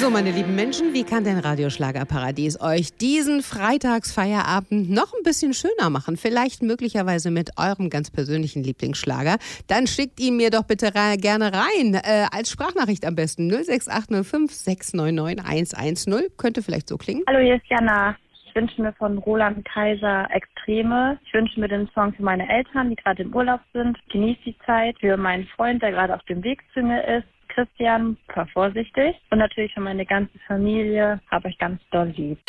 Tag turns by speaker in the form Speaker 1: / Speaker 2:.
Speaker 1: So, meine lieben Menschen, wie kann denn Radioschlagerparadies euch diesen Freitagsfeierabend noch ein bisschen schöner machen? Vielleicht möglicherweise mit eurem ganz persönlichen Lieblingsschlager. Dann schickt ihn mir doch bitte gerne rein. Als Sprachnachricht am besten 06805 699 110. Könnte vielleicht so klingen.
Speaker 2: Hallo, hier ist Jana. Ich wünsche mir von Roland Kaiser Extreme. Ich wünsche mir den Song für meine Eltern, die gerade im Urlaub sind. Genieß die Zeit. Für meinen Freund, der gerade auf dem Weg zu mir ist. Christian, fahr vorsichtig. Und natürlich für meine ganze Familie. Hab euch ganz doll lieb.